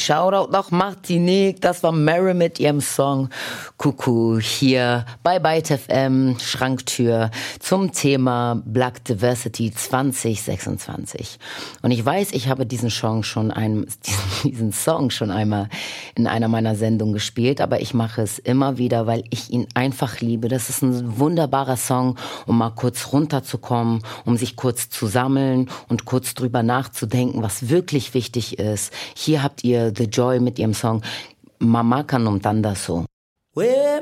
Shoutout nach Martinique, das war Mary mit ihrem Song Kuckuck hier bei Byte FM, Schranktür zum Thema Black Diversity 2026. Und ich weiß, ich habe diesen Song schon einmal in einer meiner Sendungen gespielt, aber ich mache es immer wieder, weil ich ihn einfach liebe. Das ist ein wunderbarer Song, um mal kurz runterzukommen, um sich kurz zu sammeln und kurz drüber nachzudenken, was wirklich wichtig ist. Hier habt ihr The Joy mit ihrem Song Mama Kanum Tandaso.